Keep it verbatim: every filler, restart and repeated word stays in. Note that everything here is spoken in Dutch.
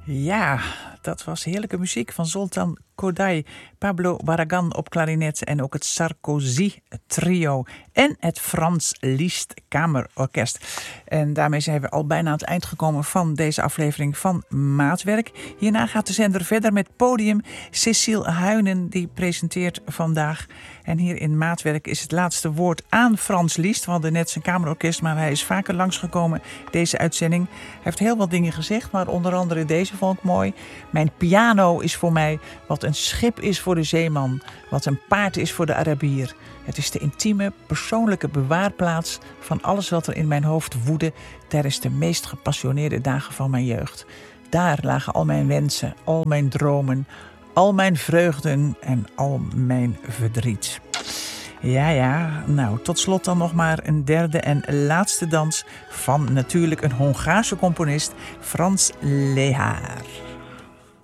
Ja, dat was heerlijke muziek van Zoltan Kodály, Pablo Barragán op klarinet en ook het Sarkozy Trio en het Franz Liszt Kamerorkest. En daarmee zijn we al bijna aan het eind gekomen van deze aflevering van Maatwerk. Hierna gaat de zender verder met Podium. Cecile Huynen die presenteert vandaag. En hier in Maatwerk is het laatste woord aan Franz Liszt. We hadden net zijn kamerorkest, maar hij is vaker langsgekomen deze uitzending. Hij heeft heel wat dingen gezegd, maar onder andere deze vond ik mooi. Mijn piano is voor mij wat een schip is voor de zeeman, wat een paard is voor de Arabier. Het is de intieme, persoonlijke bewaarplaats van alles wat er in mijn hoofd woedde tijdens de meest gepassioneerde dagen van mijn jeugd. Daar lagen al mijn wensen, al mijn dromen, al mijn vreugden en al mijn verdriet. Ja, ja, nou, tot slot dan nog maar een derde en laatste dans van natuurlijk een Hongaarse componist, Franz Lehár.